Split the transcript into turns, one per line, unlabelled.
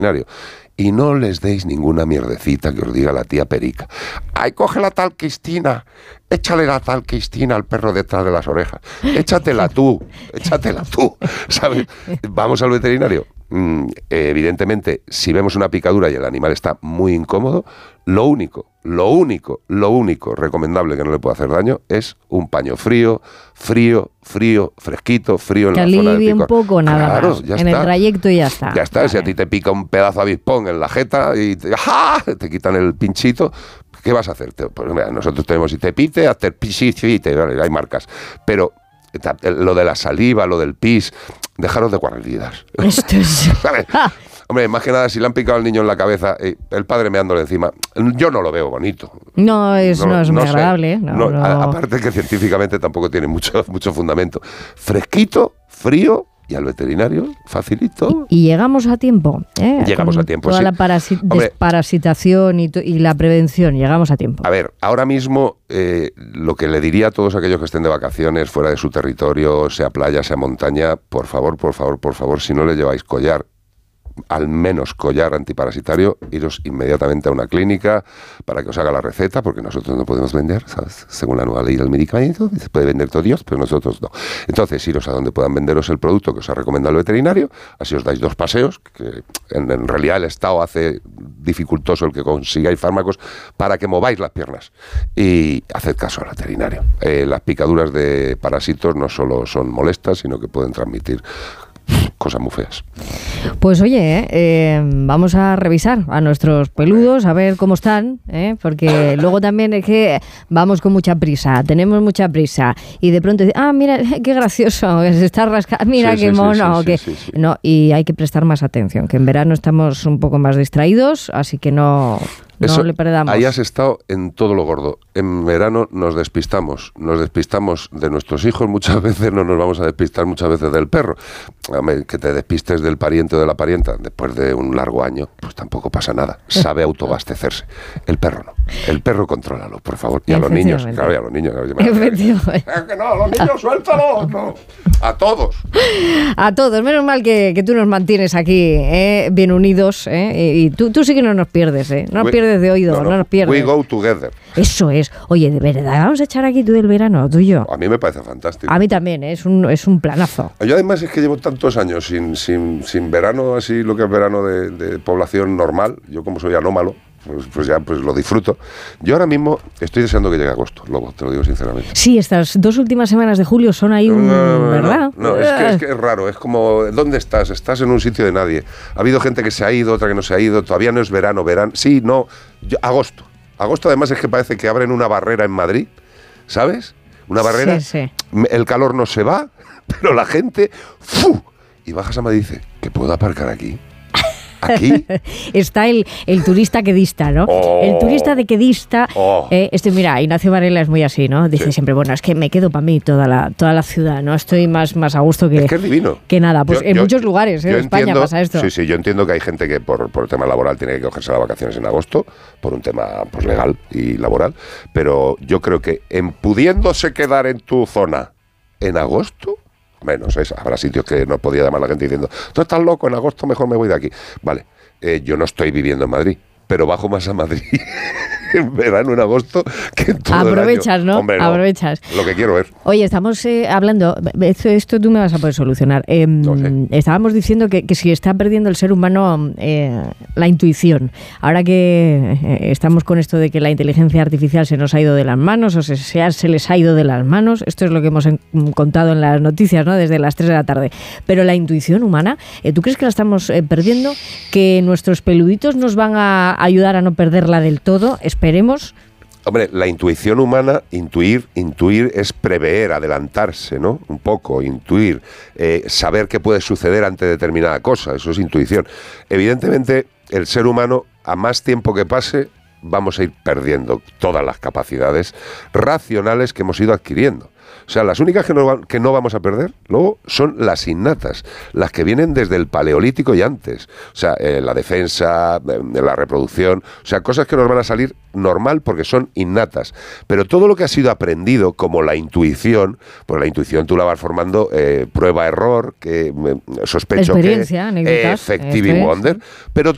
veterinario. Y no les deis ninguna mierdecita que os diga la tía Perica. ¡Ay, coge la tal Cristina! Échale la tal Cristina al perro detrás de las orejas. Échatela tú, ¿sabes? Vamos al veterinario. Evidentemente, si vemos una picadura y el animal está muy incómodo, lo único recomendable que no le puede hacer daño es un paño frío, fresquito, frío en la zona del picor. Que alivie
un poco, nada más. En el trayecto y ya está.
Ya está, vale. Si a ti te pica un pedazo de avispón en la jeta y te quitan el pinchito, ¿qué vas a hacer? Pues mira, nosotros tenemos, si te pite, hacer pisite, vale, hay marcas. Pero lo de la saliva, lo del pis, dejaros de guarrerías.
Esto es...
¿Sabes? Hombre, más que nada, si le han picado al niño en la cabeza, el padre meándole encima, yo no lo veo bonito.
No es muy agradable.
Aparte que científicamente tampoco tiene mucho fundamento. Fresquito, frío y al veterinario, facilito.
Y llegamos a tiempo.
Llegamos a tiempo,
toda
sí.
La desparasitación y la prevención, llegamos a tiempo.
A ver, ahora mismo lo que le diría a todos aquellos que estén de vacaciones fuera de su territorio, sea playa, sea montaña, por favor, si no le lleváis collar, al menos collar antiparasitario, iros inmediatamente a una clínica para que os haga la receta, porque nosotros no podemos vender, ¿sabes? Según la nueva ley del medicamento, se puede vender todo Dios, pero nosotros no. Entonces, iros a donde puedan venderos el producto que os ha recomendado el veterinario, así os dais 2 paseos, que en realidad el Estado hace dificultoso el que consigáis fármacos para que mováis las piernas, y haced caso al veterinario. Las picaduras de parásitos no solo son molestas, sino que pueden transmitir cosas muy feas.
Pues oye, vamos a revisar a nuestros peludos, a ver cómo están, porque luego también es que vamos con mucha prisa, tenemos mucha prisa, y de pronto mira, qué gracioso, se está rascando, mira qué mono, sí. No, y hay que prestar más atención, que en verano estamos un poco más distraídos, así que no le perdamos.
Ahí has estado en todo lo gordo. En verano nos despistamos de nuestros hijos, muchas veces no nos vamos a despistar muchas veces del perro. Que te despistes del pariente o de la parienta después de un largo año, pues tampoco pasa nada. Sabe autoabastecerse. El perro no. El perro contrólalo, por favor. Y a los niños, claro,
Efectivamente.
Que no, los niños suéltalos, no. A todos.
A todos. Menos mal que tú nos mantienes aquí, bien unidos, y tú sí que no nos pierdes, no nos pierdes de oído, no nos pierdes.
We go together.
Eso es. Oye, de verdad, vamos a echar aquí tú del verano, tú y yo.
A mí me parece fantástico.
A mí también, es un planazo.
Yo además es que llevo tantos años sin verano, así lo que es verano de población normal. Yo como soy anómalo, pues ya lo disfruto. Yo ahora mismo estoy deseando que llegue agosto, Lobo, te lo digo sinceramente.
Sí, estas 2 últimas semanas de julio son ahí ¿verdad?
No, es que es raro, es como, ¿dónde estás? Estás en un sitio de nadie. Ha habido gente que se ha ido, otra que no se ha ido, todavía no es verano. Sí, no, agosto. Agosto además es que parece que abren una barrera en Madrid, ¿sabes? Una barrera,
sí.
El calor no se va, pero la gente, ¡fu! Y bajas a Madrid y dice, ¿que puedo aparcar aquí? ¿Aquí?
Está el turista que dista, ¿no? El turista de que dista. Mira, Ignacio Varela es muy así, ¿no? Dice siempre, bueno, es que me quedo para mí toda la ciudad, ¿no? Estoy más a gusto que...
Es que es divino.
Que nada, pues en muchos lugares de España pasa esto.
Sí, yo entiendo que hay gente que por el tema laboral tiene que cogerse las vacaciones en agosto, por un tema pues legal y laboral, pero yo creo que pudiéndose quedar en tu zona en agosto... Menos, habrá sitios que nos podía llamar la gente diciendo, tú estás loco, en agosto mejor me voy de aquí. Vale, yo no estoy viviendo en Madrid, pero bajo más a Madrid en verano, en agosto, que en todo
Aprovechas,
el año.
¿no?
Hombre, no.
Aprovechas.
Lo que quiero ver.
Oye, estamos hablando, esto tú me vas a poder solucionar.
No sé.
Estábamos diciendo que si está perdiendo el ser humano la intuición. Ahora que estamos con esto de que la inteligencia artificial se nos ha ido de las manos, o se les ha ido de las manos, esto es lo que hemos contado en las noticias, ¿no? Desde las 3 de la tarde. Pero la intuición humana, ¿tú crees que la estamos perdiendo? ¿Que nuestros peluditos nos van a ayudar a no perderla del todo? Esperemos.
Hombre, la intuición humana, intuir es prever, adelantarse, ¿no? Un poco, intuir, saber qué puede suceder ante determinada cosa, eso es intuición. Evidentemente, el ser humano, a más tiempo que pase, vamos a ir perdiendo todas las capacidades racionales que hemos ido adquiriendo. O sea, las únicas que no vamos a perder luego son las innatas, las que vienen desde el Paleolítico y antes. O sea, la defensa, la reproducción, o sea, cosas que nos van a salir normal porque son innatas. Pero todo lo que ha sido aprendido, como la intuición, pues la intuición tú la vas formando prueba-error, que sospecho
experiencia,
que effective wonder, pero